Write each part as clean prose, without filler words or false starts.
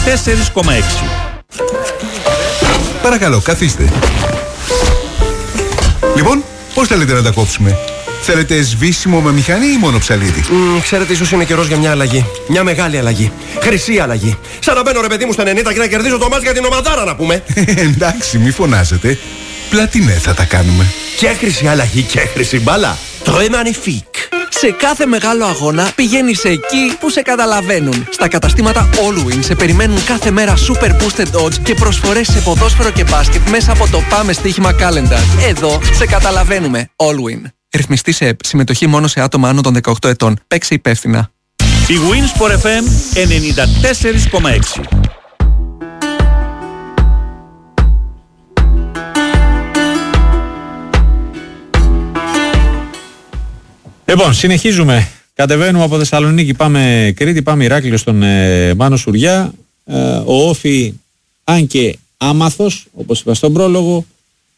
Παρακαλώ, καθίστε. Λοιπόν, πώς θέλετε να τα κόψουμε? Θέλετε σβήσιμο με μηχανή ή μόνο ψαλίδι? Ξέρετε, ίσως είναι καιρός για μια αλλαγή. Μια μεγάλη αλλαγή. Χρυσή αλλαγή. Σαν να μπαίνω, ρε παιδί μου, στα 90 και να κερδίζω το μάτς για την ομαδάρα, να πούμε. Εντάξει, μη φωνάζετε. Πλατινέ θα τα κάνουμε. Και χρυσή αλλαγή και χρυσή μπάλα. Très magnifique. Σε κάθε μεγάλο αγώνα πηγαίνεις εκεί που σε καταλαβαίνουν. Στα καταστήματα Allwin σε περιμένουν κάθε μέρα super boosted odds και προσφορές σε ποδόσφαιρο και μπάσκετ μέσα από το Πάμε Στοίχημα Calendar. Εδώ σε καταλαβαίνουμε. Allwin. Ρυθμιστή σε ΕΠ. Συμμετοχή μόνο σε άτομα άνω των 18 ετών. Παίξε υπεύθυνα. Η Winsport FM 94,6. Λοιπόν, συνεχίζουμε. Κατεβαίνουμε από Θεσσαλονίκη, πάμε Κρήτη, πάμε Ηράκλειο στον Μάνο Σουριά. Ο Όφη, αν και άμαθος, όπως είπα στον πρόλογο,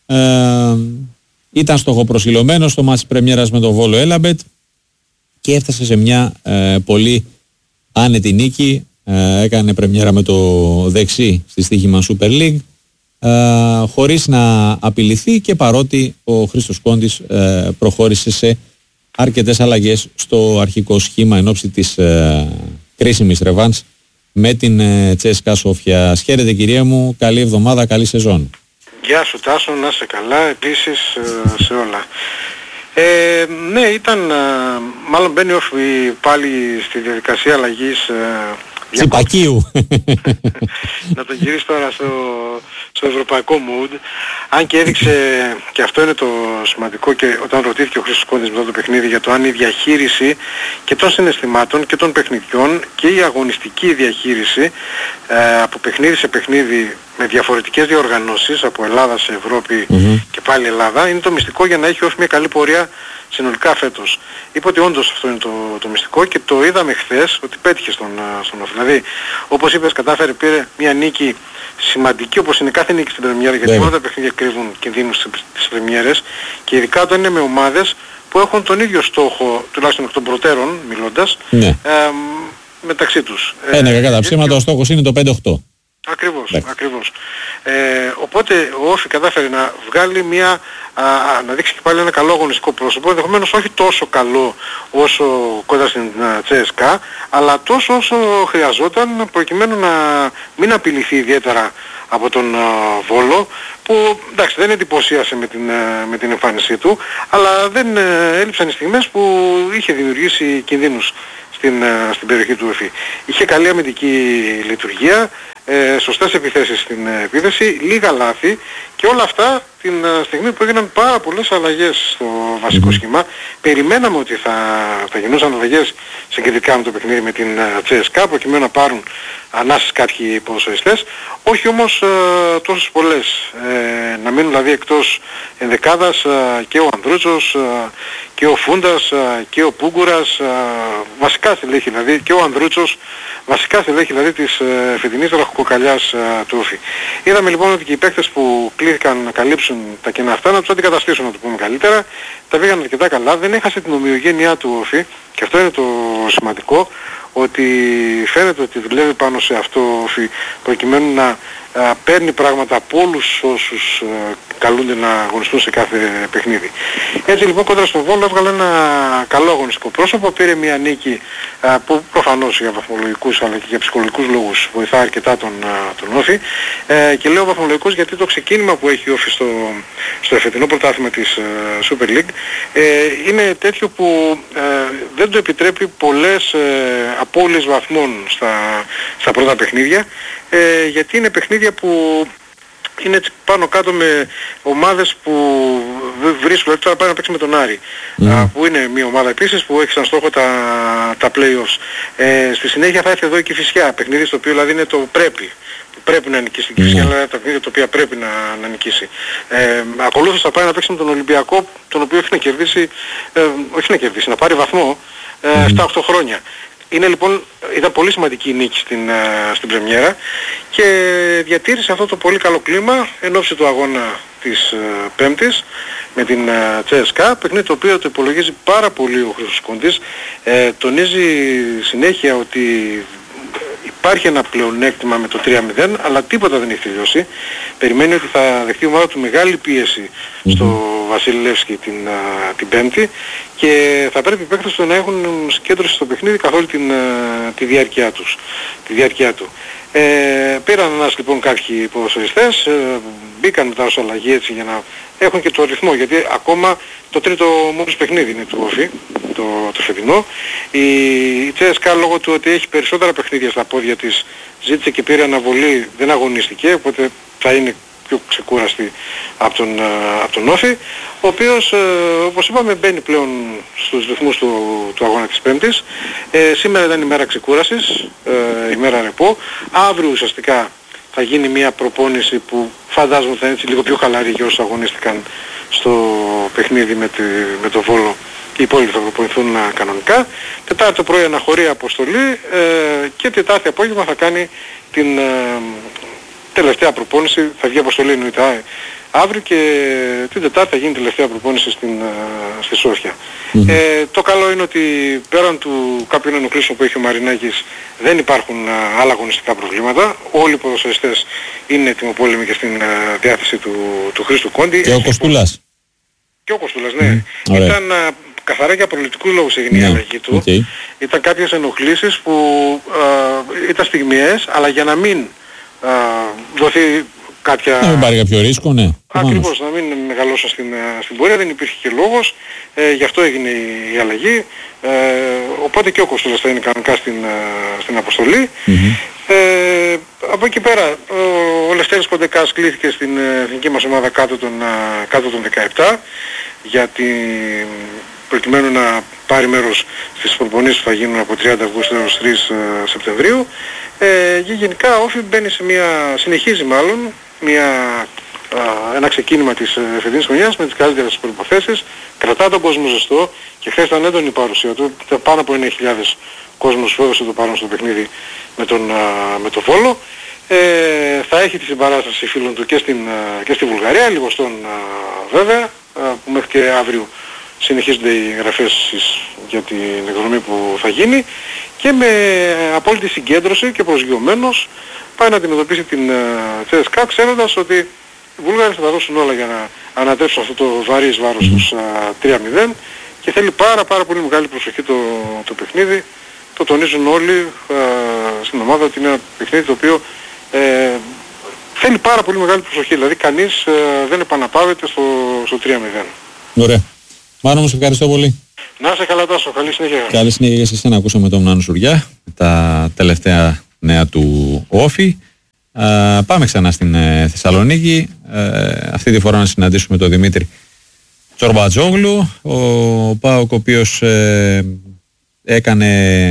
ήταν στοχοπροσιλωμένος στο μάτς πρεμιέρας με τον Βόλο Έλαμπετ και έφτασε σε μια πολύ άνετη νίκη. Έκανε πρεμιέρα με το δεξί στη στοίχημα Super League, χωρίς να απειληθεί και παρότι ο Χρήστος Κόντης προχώρησε σε αρκετές αλλαγές στο αρχικό σχήμα εν ώψη της κρίσιμης ρεβάνς με την Τσέσκα Σόφια. Χαίρετε κυρία μου, καλή εβδομάδα, καλή σεζόν. Γεια σου Τάσο, να είσαι καλά, επίσης σε όλα. Ναι, ήταν, μάλλον μπαίνει πάλι στη διαδικασία αλλαγής Τσιπακίου. Να τον γυρίσει τώρα στο ευρωπαϊκό mood. Αν και έδειξε, και αυτό είναι το σημαντικό, και όταν ρωτήθηκε ο Χρήστος Κόντης μετά το παιχνίδι για το αν η διαχείριση και των συναισθημάτων και των παιχνιδιών και η αγωνιστική διαχείριση από παιχνίδι σε παιχνίδι με διαφορετικές διοργανώσεις από Ελλάδα σε Ευρώπη και πάλι Ελλάδα είναι το μυστικό για να έχει όχι μια καλή πορεία συνολικά φέτος. Είπε ότι όντως αυτό είναι το μυστικό και το είδαμε χθες ότι πέτυχε στον Όφη. Δηλαδή, όπως είπες, κατάφερε, πήρε μια νίκη σημαντική όπως είναι κάθε νίκη στην πρεμιέρα, γιατί όλα τα παιχνίδια κρύβουν κινδύνους στις πρεμιέρες και ειδικά όταν είναι με ομάδες που έχουν τον ίδιο στόχο, τουλάχιστον εκ των προτέρων μιλώντας, μεταξύ τους. Ναι, κακά τα ψέματα, ο στόχος είναι το 5-8. Ακριβώς. Οπότε ο Όφη κατάφερε να βγάλει να δείξει και πάλι ένα καλό αγωνιστικό πρόσωπο, ενδεχομένως όχι τόσο καλό όσο κοντά στην CSKA, αλλά τόσο όσο χρειαζόταν προκειμένου να μην απειληθεί ιδιαίτερα από τον Βόλο, που εντάξει δεν εντυπωσίασε με την εμφάνισή του, αλλά δεν έλειψαν οι στιγμές που είχε δημιουργήσει κινδύνους στην περιοχή του Όφη. Είχε καλή αμυντική λειτουργία, σωστές επιθέσεις στην επίθεση, λίγα λάθη και όλα αυτά την στιγμή που έγιναν πάρα πολλές αλλαγές στο βασικό σχήμα. Περιμέναμε ότι θα γινούσαν αλλαγές συγκριτικά με το παιχνίδι με την CSKA προκειμένου να πάρουν ανάσες κάποιοι ποδοσφαιριστές, όχι όμως τόσες πολλές. Να μείνουν δηλαδή εκτός ενδεκάδας και ο Ανδρούτσος και ο Φούντας και ο Πούγκουρας, βασικά στελέχη δηλαδή, και ο Ανδρούτσος, βασικά στελέχη δηλαδή της φετινής ραχοκοκαλιάς του Όφη. Είδαμε λοιπόν ότι και οι παίκτες που κλήθηκαν να καλύψουν τα κενά αυτά, να τους αντικαταστήσουν, να το πούμε καλύτερα, τα πήγαν αρκετά καλά, δεν έχασε την ομοιογένειά του Όφη και αυτό είναι το σημαντικό, ότι φαίνεται ότι δουλεύει πάνω σε αυτό προκειμένου να παίρνει πράγματα από όλους όσους καλούνται να αγωνιστούν σε κάθε παιχνίδι. Έτσι λοιπόν κόντρα στον Βόλο έβγαλε ένα καλό αγωνιστικό πρόσωπο, πήρε μια νίκη που προφανώς για βαθμολογικούς αλλά και για ψυχολογικούς λόγους βοηθά αρκετά τον Όφη, και λέω βαθμολογικούς γιατί το ξεκίνημα που έχει ο Όφη στο εφετινό πρωτάθλημα της Super League είναι τέτοιο που δεν του επιτρέπει πολλές απώλειες βαθμών στα πρώτα παιχνίδια, γιατί είναι παιχνίδια που είναι πάνω κάτω με ομάδες που βρίσκουν, τώρα πάει να παίξει με τον Άρη, που είναι μια ομάδα επίσης που έχει σαν στόχο τα play-offs. Στη συνέχεια θα έρθει εδώ η Κηφισιά, παιχνίδι στο οποίο δηλαδή είναι το πρέπει να νικήσει την Κηφισιά, αλλά τα παιχνίδια τα οποία πρέπει να νικήσει. Ακολούθως θα πάει να παίξει με τον Ολυμπιακό, τον οποίο έχει να κερδίσει, να πάρει βαθμό 7-8 χρόνια. Είναι λοιπόν, ήταν πολύ σημαντική η νίκη στην πρεμιέρα και διατήρησε αυτό το πολύ καλό κλίμα εν ώψη του αγώνα της Πέμπτης με την CSKA, παιχνίδι το οποίο το υπολογίζει πάρα πολύ ο Χρήστος Κόντης, τονίζει συνέχεια ότι υπάρχει ένα πλεονέκτημα με το 3-0, αλλά τίποτα δεν έχει τελειώσει. Περιμένει ότι θα δεχτεί η ομάδα του μεγάλη πίεση στο Βασιλεύσκι την Πέμπτη και θα πρέπει οι παίκτες του να έχουν συγκέντρωση στο παιχνίδι καθ' όλη τη διάρκεια του. Πήραν ανάς λοιπόν κάποιοι ποδοσφαιριστές, μπήκαν μετά ως αλλαγή έτσι για να έχουν και το ρυθμό, γιατί ακόμα το τρίτο μόνος παιχνίδι είναι του Όφη, το φετινό. Η CSKA λόγω του ότι έχει περισσότερα παιχνίδια στα πόδια της ζήτησε και πήρε αναβολή, δεν αγωνίστηκε, οπότε θα είναι πιο ξεκούραστη από τον Όφη, ο οποίος όπως είπαμε μπαίνει πλέον στους ρυθμούς του αγώνα της Πέμπτης. Σήμερα ήταν η μέρα ξεκούρασης, η μέρα ρεπό. Αύριο ουσιαστικά θα γίνει μια προπόνηση που φαντάζομαι θα είναι έτσι λίγο πιο χαλαρή για όσους αγωνίστηκαν στο παιχνίδι με το Βόλο. Οι υπόλοιποι θα προπονηθούν κανονικά. Τετάρτη πρωί αναχωρεί αποστολή και Τετάρτη απόγευμα θα κάνει την τελευταία προπόνηση. Θα βγει αποστολή εννοείται αύριο και την Τετάρτη θα γίνει τελευταία προπόνηση στη Σόφια. Το καλό είναι ότι πέραν του κάποιων ενοχλήσεων που έχει ο Μαρινάκης δεν υπάρχουν άλλα αγωνιστικά προβλήματα. Όλοι οι ποδοσφαιριστές είναι ετοιμοπόλεμοι και στην διάθεση του Χρήστου Κόντι. Και ο Κοστούλας. Και ο Κοστούλας, ναι. Ήταν καθαρά για προληπτικούς λόγους έγινε η αλλαγή του. Ήταν κάποιες ενοχλήσεις που ήταν στιγμιαίες, αλλά για να μην δοθεί κάποια... Να μην πάρει κάποιο ρίσκο, ναι. Ακριβώς, να μην μεγαλώσουν στην πορεία, δεν υπήρχε και λόγος, γι' αυτό έγινε η αλλαγή, οπότε και ο Κοστούλας θα είναι κανονικά στην αποστολή. Από εκεί πέρα, ο Λευτέρης Ποντεκάς κλήθηκε στην εθνική μας ομάδα κάτω των 17, γιατί προκειμένου να πάρει μέρος στις προπονήσεις που θα γίνουν από 30 Αυγούστου έως 3 Σεπτεμβρίου. Και γενικά ο Όφη μπαίνει συνεχίζει μάλλον ένα ξεκίνημα της φετινής χρονιάς με τις καλύτερες προϋποθέσεις, κρατά τον κόσμο ζεστό και χθες ήταν έντονη η παρουσία του, πάνω από 9.000 κόσμος φόδωσε το πάνω στο παιχνίδι με το Βόλο. Θα έχει τη συμπαράσταση φίλων του και στη Βουλγαρία, λιγοστών βέβαια, που μέχρι και αύριο συνεχίζονται οι εγγραφές για την εκδρομή που θα γίνει και με απόλυτη συγκέντρωση και προσγειωμένος πάει να αντιμετωπίσει την CSKA ξέροντας ότι οι Βούλγαροι θα τα δώσουν όλα για να ανατρέψουν αυτό το βαρύς βάρος τους 3-0 και θέλει πάρα πολύ μεγάλη προσοχή το παιχνίδι. Το τονίζουν όλοι στην ομάδα ότι είναι ένα παιχνίδι το οποίο θέλει πάρα πολύ μεγάλη προσοχή, δηλαδή κανείς δεν επαναπάβεται στο 3-0. Ωραία. Μάνο μου, σε ευχαριστώ πολύ. Να είσαι καλά, Τάσο. Καλή συνέχεια. Καλή συνέχεια σε εσένα. Ακούσαμε τον Μάνο Σουριά, τα τελευταία νέα του Όφη. Πάμε ξανά στην Θεσσαλονίκη. Αυτή τη φορά να συναντήσουμε τον Δημήτρη Τσορμπατζόγλου. Ο ΠΑΟΚ, ο οποίος έκανε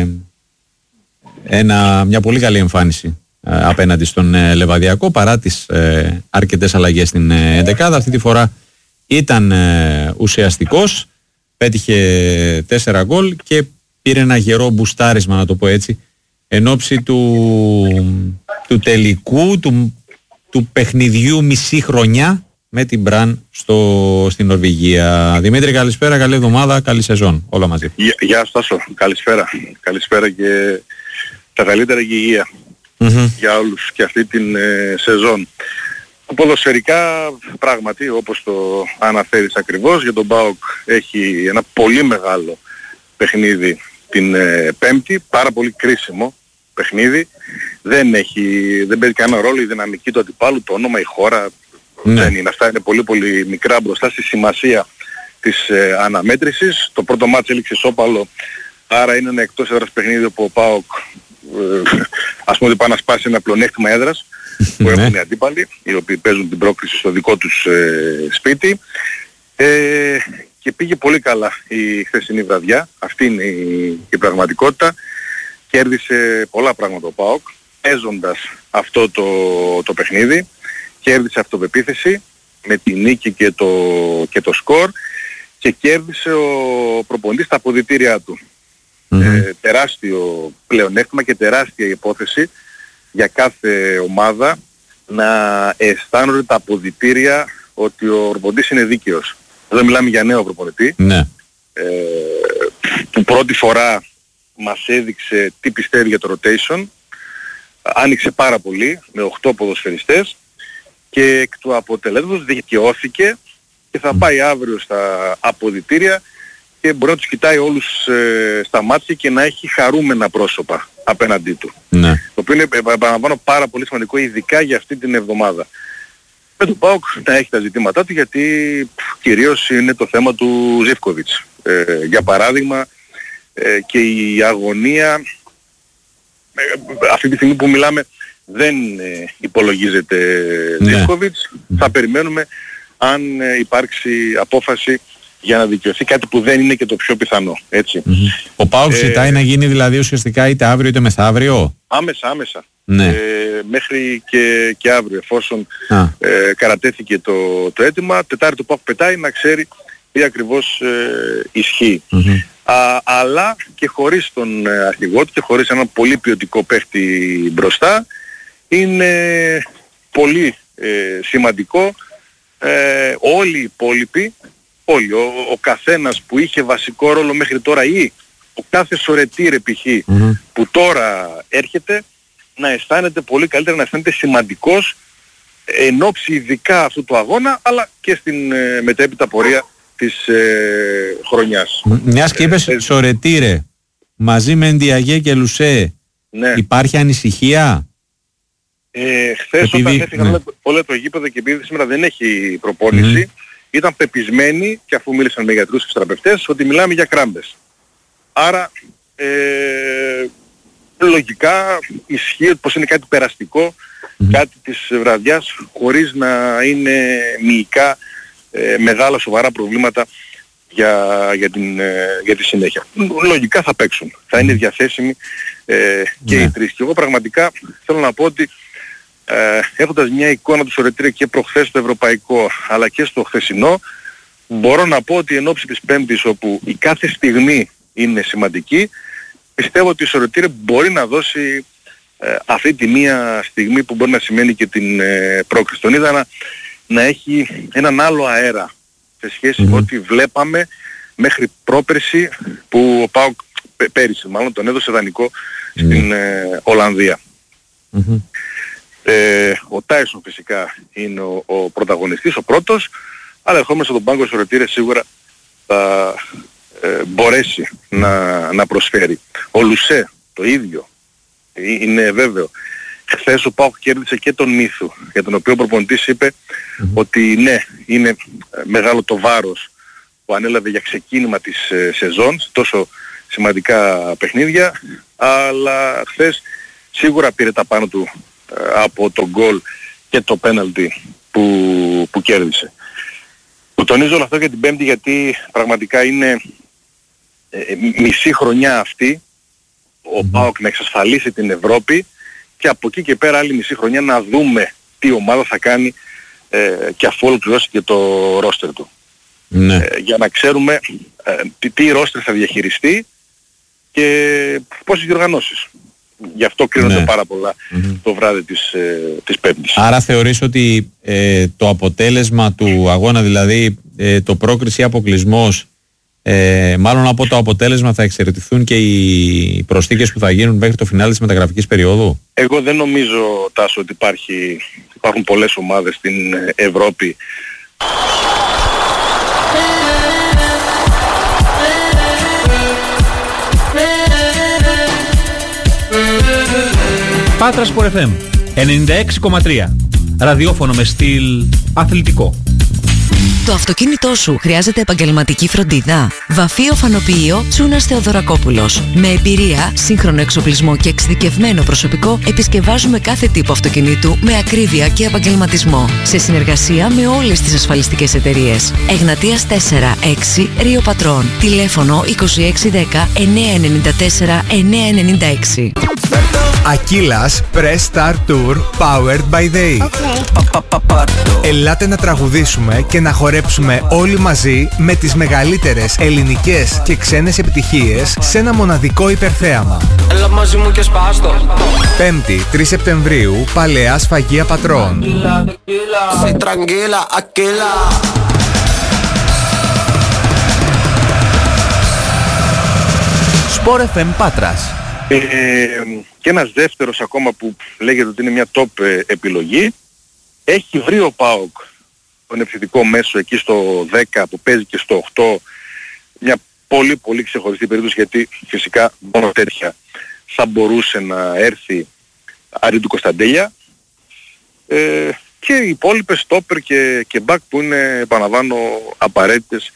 μια πολύ καλή εμφάνιση απέναντι στον Λεβαδιακό παρά τις αρκετές αλλαγές στην 11η. Αυτή τη φορά ήταν ουσιαστικός, πέτυχε 4 γκολ και πήρε ένα γερό μπουστάρισμα, να το πω έτσι, εν ώψη του τελικού του παιχνιδιού μισή χρονιά με την Μπραν στην Νορβηγία. Δημήτρη, καλησπέρα, καλή εβδομάδα, καλή σεζόν, όλα μαζί. Γεια σας Τάσο, καλησπέρα και τα καλύτερα και υγεία για όλους και αυτή την σεζόν. Ποδοσφαιρικά πράγματι, όπως το αναφέρεις ακριβώς, για τον ΠΑΟΚ έχει ένα πολύ μεγάλο παιχνίδι την Πέμπτη, πάρα πολύ κρίσιμο παιχνίδι. Δεν παίζει κανένα ρόλο η δυναμική του αντιπάλου, το όνομα, η χώρα, δεν είναι. Αυτά είναι πολύ μικρά μπροστά στη σημασία της αναμέτρησης. Το πρώτο μάτς έληξε ισόπαλο, άρα είναι ένα εκτός έδρας παιχνίδι όπου ο ΠΑΟΚ ας πούμε ότι πάει να σπάσει ένα πλεονέκτημα έδρας που έχουν οι αντίπαλοι, οι οποίοι παίζουν την πρόκριση στο δικό τους σπίτι, και πήγε πολύ καλά η χθεσινή βραδιά. Αυτή είναι η πραγματικότητα. Κέρδισε πολλά πράγματα ο ΠΑΟΚ παίζοντας αυτό το παιχνίδι, κέρδισε αυτοπεποίθηση με τη νίκη και το σκορ και κέρδισε ο προπονητής τα αποδυτήριά του. Τεράστιο πλεονέκτημα και τεράστια υπόθεση για κάθε ομάδα να αισθάνονται τα αποδυτήρια ότι ο προπονητής είναι δίκαιος. Εδώ μιλάμε για νέο προπονητή, που πρώτη φορά μας έδειξε τι πιστεύει για το rotation, άνοιξε πάρα πολύ με 8 ποδοσφαιριστές και εκ του αποτελέσματος δικαιώθηκε και θα πάει αύριο στα αποδυτήρια και μπορεί να τους κοιτάει όλους στα μάτια και να έχει χαρούμενα πρόσωπα απέναντί του. Ναι. Το οποίο είναι, επαναλαμβάνω, πάρα πολύ σημαντικό, ειδικά για αυτή την εβδομάδα. Με τον ΠΑΟΚ να έχει τα ζητήματά του, γιατί κυρίως είναι το θέμα του Ζίβκοβιτς. Για παράδειγμα, και η αγωνία αυτή τη στιγμή που μιλάμε δεν υπολογίζεται Ζίβκοβιτς. Θα περιμένουμε αν υπάρξει απόφαση για να δικαιωθεί, κάτι που δεν είναι και το πιο πιθανό. Έτσι. Ο ΠΑΟΚ ζητάει να γίνει δηλαδή ουσιαστικά είτε αύριο είτε μεθαύριο. Άμεσα. Ναι. Μέχρι και αύριο, εφόσον κατατέθηκε το αίτημα, Τετάρτη το ΠΑΟΚ πετάει να ξέρει τι ακριβώς ισχύει. Αλλά και χωρίς τον αρχηγό του και χωρίς έναν πολύ ποιοτικό παίχτη μπροστά, είναι πολύ σημαντικό όλοι οι υπόλοιποι, ο καθένας που είχε βασικό ρόλο μέχρι τώρα ή ο κάθε σωρετήρ π.χ. που τώρα έρχεται, να αισθάνεται πολύ καλύτερα, να αισθάνεται σημαντικός εν ώψη ειδικά αυτού του αγώνα, αλλά και στην μετέπειτα πορεία της χρονιάς. Μιας και είπες σωρετήρε, μαζί με Ντιαγέ και Λουσέ, ναι. Υπάρχει ανησυχία? Χθες όταν έφυγαν όλα το γήπεδο και επειδή σήμερα δεν έχει προπόνηση, ήταν πεπισμένοι, και αφού μίλησαν με γιατρούς και θεραπευτές, ότι μιλάμε για κράμπες. Άρα λογικά ισχύει πως είναι κάτι περαστικό, κάτι της βραδιάς, χωρίς να είναι μυϊκά μεγάλα σοβαρά προβλήματα για τη συνέχεια. Λογικά θα παίξουν, θα είναι διαθέσιμοι και οι τρεις. Και εγώ πραγματικά θέλω να πω ότι έχοντας μια εικόνα του Σωρετήρη και προχθές στο ευρωπαϊκό αλλά και στο χθεσινό, μπορώ να πω ότι εν ώψη της Πέμπτης, όπου η κάθε στιγμή είναι σημαντική, πιστεύω ότι η Σωρετήρη μπορεί να δώσει αυτή τη μία στιγμή που μπορεί να σημαίνει και την πρόκριση. Τον είδα να έχει έναν άλλο αέρα σε σχέση με ό,τι βλέπαμε μέχρι πρόπερση, που ο ΠΑΟΚ πέρυσι μάλλον τον έδωσε δανεικό στην Ολλανδία. Ο Τάισον φυσικά είναι ο πρωταγωνιστής, ο πρώτος, αλλά ερχόμενος από τον πάγκο Σωρετήρη σίγουρα θα μπορέσει να προσφέρει. Ο Λουσέ το ίδιο, είναι βέβαιο. Χθες ο ΠΑΟΚ κέρδισε και τον Μύθου, για τον οποίο ο προπονητής είπε ότι ναι, είναι μεγάλο το βάρος που ανέλαβε για ξεκίνημα της σεζόν, τόσο σημαντικά παιχνίδια, αλλά χθες σίγουρα πήρε τα πάνω του από το γκολ και το πέναλτι που κέρδισε. Το τονίζω όλο αυτό για την Πέμπτη, γιατί πραγματικά είναι μισή χρονιά αυτή ο ΠΑΟΚ να εξασφαλίσει την Ευρώπη, και από εκεί και πέρα άλλη μισή χρονιά να δούμε τι ομάδα θα κάνει και αφού ολοκληρώσει και το ρόστερ του. Για να ξέρουμε τι ρόστερ θα διαχειριστεί και πόσες διοργανώσεις. Γι' αυτό κρίνονται πάρα πολλά το βράδυ της Πέμπτης. Άρα θεωρείς ότι το αποτέλεσμα του αγώνα, δηλαδή το πρόκριση ή αποκλεισμός, μάλλον από το αποτέλεσμα θα εξαιρετηθούν και οι προσθήκες που θα γίνουν μέχρι το φινάλε της μεταγραφικής περίοδου? Εγώ δεν νομίζω, Τάσο, ότι υπάρχουν πολλές ομάδες στην Ευρώπη. Πάτρας Sport FM 96,3. Ραδιόφωνο με στυλ αθλητικό. Το αυτοκίνητό σου χρειάζεται επαγγελματική φροντίδα? Βαφείο Φανοποιείο Τσούνας Θεοδωρακόπουλος. Με εμπειρία, σύγχρονο εξοπλισμό και εξειδικευμένο προσωπικό, επισκευάζουμε κάθε τύπο αυτοκινήτου με ακρίβεια και επαγγελματισμό. Σε συνεργασία με όλες τις ασφαλιστικές εταιρείες. Εγνατίας 4-6 Ρίο Πατρών. Τηλέφωνο 2610 994 996. Aquila Press Star Tour Powered by Day. Ελάτε να τραγουδήσουμε και να χορέψουμε όλοι μαζί με τις μεγαλύτερες ελληνικές και ξένες επιτυχίες σε ένα μοναδικό υπερθέαμα. Έλα μαζί μου και σπάστο. 5η 3 Σεπτεμβρίου, Παλαιά Σφαγεία Πατρών. Sport FM Πάτρας Και ένας δεύτερος ακόμα που λέγεται ότι είναι μια top επιλογή, έχει βρει ο ΠΑΟΚ τον επιθετικό μέσο εκεί στο 10 που παίζει και στο 8, μια πολύ πολύ ξεχωριστή περίπτωση, γιατί φυσικά μόνο τέτοια θα μπορούσε να έρθει αντί του Κωνσταντέλια, και οι υπόλοιπες στόπερ και back που είναι, επαναλαμβάνω, απαραίτητες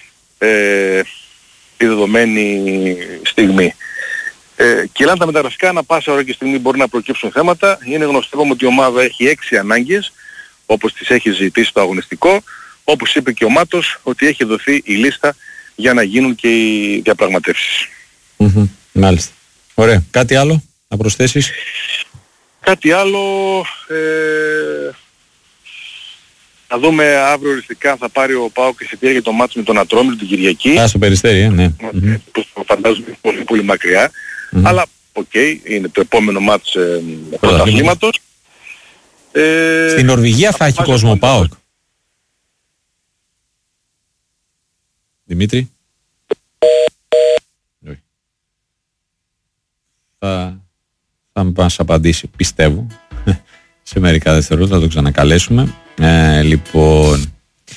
τη δεδομένη στιγμή. Και λένε τα μεταγραφικά, ανά πάσα ώρα και στιγμή μπορεί να προκύψουν θέματα. Είναι γνωστό ότι η ομάδα έχει 6 ανάγκες, όπως τις έχει ζητήσει το αγωνιστικό. Όπως είπε και ο Μάτος, ότι έχει δοθεί η λίστα για να γίνουν και οι διαπραγματεύσεις. Μάλιστα. Ωραία. Κάτι άλλο να προσθέσεις? Κάτι άλλο... θα δούμε αύριο οριστικά, θα πάρει ο ΠΑΟΚ εισιτήρια για το μάτς με τον Ατρόμητο την Κυριακή. Στο Περιστέρι, ναι. Που φαντάζομαι πολύ πολύ μακριά. Αλλά είναι το επόμενο μάτς πρωταθλήματος. Στην Νορβηγία θα έχει κόσμο ΠΑΟΚ. Δημήτρη. Θα μας απαντήσει, πιστεύω, σε μερικά δευτερόλεπτα, θα το ξανακαλέσουμε. Λοιπόν,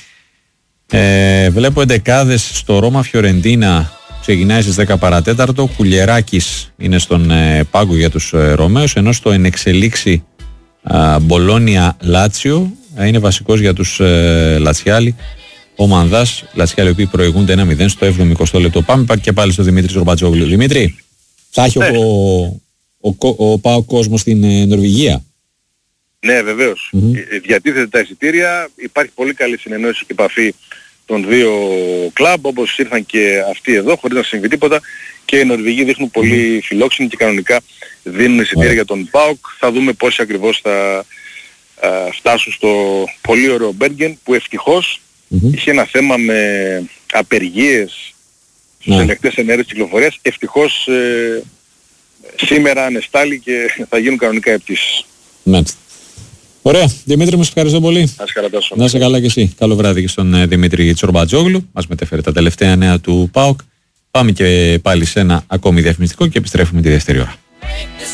βλέπω εντεκάδες στο Ρώμα Φιωρεντίνα, ξεκινάει στις 10 παρατέταρτο. Κουλιεράκης είναι στον πάγκο για τους Ρωμαίους, ενώ στο ενεξελίξη Μπολόνια Λάτσιο είναι βασικός για τους Λατσιάλοι. Ο Μανδάς, Λατσιάλοι, οι οποίοι προηγούνται 1-0 στο 70 λεπτό. Πάμε και πάλι στο Δημήτρη Ζορμπατζόγλου. Δημήτρη, θα έχει ο ΠΑΟΚ κόσμο στην Νορβηγία? Ναι, βεβαίως. Διατίθεται τα εισιτήρια, υπάρχει πολύ καλή συνεννόηση και επαφή των δύο κλαμπ, όπως ήρθαν και αυτοί εδώ, χωρίς να συμβεί τίποτα, και οι Νορβηγοί δείχνουν πολύ φιλόξενοι και κανονικά δίνουν εισιτήρια για τον ΠΑΟΚ. Θα δούμε πόσοι ακριβώς θα φτάσουν στο πολύ ωραίο Μπέργεν, που ευτυχώς είχε ένα θέμα με απεργίες στους ελεκτές ενέργειας κυκλοφορίας. Ευτυχώς σήμερα ανεστάλλει και θα γίνουν κανονικά οι πτήσεις. Μάλιστα. Ωραία. Δημήτρη, μας ευχαριστώ πολύ. Να είσαι καλά και εσύ. Καλό βράδυ και στον Δημήτρη Τσορμπατζόγλου. Μας μετέφερε τα τελευταία νέα του ΠΑΟΚ. Πάμε και πάλι σε ένα ακόμη διαφημιστικό και επιστρέφουμε τη δεύτερη ώρα.